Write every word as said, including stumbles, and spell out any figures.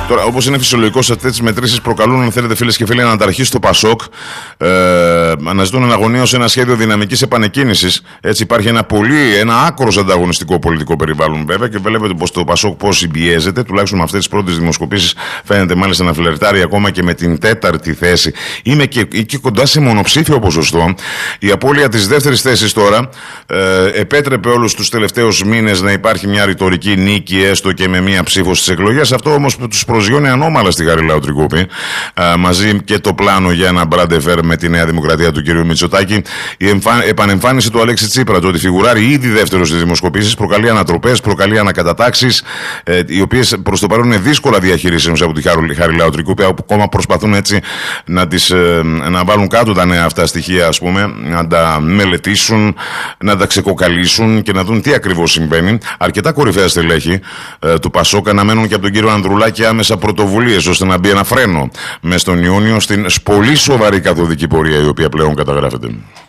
Τώρα, όπως είναι φυσιολογικό, σε αυτές τις μετρήσεις προκαλούν, αν θέλετε, φίλες και φίλοι, αναταραχή στο Πασόκ. Ε, αναζητούν εναγωνίως ένα σχέδιο δυναμικής επανεκκίνησης. Έτσι, υπάρχει ένα πολύ, ένα άκρος ανταγωνιστικό πολιτικό περιβάλλον, βέβαια, και βλέπετε πως το Πασόκ πώς συμπιέζεται, τουλάχιστον με αυτές τις πρώτες δημοσκοπήσεις, φαίνεται μάλιστα να φλερτάρει ακόμα και με την τέταρτη θέση. Είμαι και, και κοντά σε μονοψήφιο ποσοστό. Η απώλεια της δεύτερης θέσης τώρα ε, επέτρεπε όλους τους τελευταίους μήνες να υπάρχει μια ρητορική νίκη, έστω και με μια ψήφο στις εκλογές. Αυτό όμως που τους προσγειώνει ανώμαλα στη Χαριλάου Τρικούπη, μαζί και το πλάνο για ένα μπραντεφέρ με τη Νέα Δημοκρατία του κ. Μητσοτάκη, η εμφα... επανεμφάνιση του Αλέξη Τσίπρα, το ότι φιγουράρει ήδη δεύτερος στις δημοσκοπήσεις, προκαλεί ανατροπές, προκαλεί ανακατατάξεις, ε, οι οποίες προς το παρόν είναι δύσκολα διαχειρίσιμες από τη Χαριλάου Τρικούπη, που ακόμα προσπαθούν έτσι να, τις, ε, να βάλουν κάτω τα νέα αυτά στοιχεία, ας πούμε, να τα μελετήσουν, να τα ξεκοκαλίσουν και να δουν τι ακριβώς συμβαίνει. Αρκετά κορυφαία στελέχη ε, του Πασόκ αναμένουν και από τον κύριο Ανδρουλάκη άμεσα πρωτοβουλίες ώστε να μπει ένα φρένο μες τον Ιούνιο στην πολύ σοβαρή καθοδική πορεία η οποία πλέον καταγράφεται.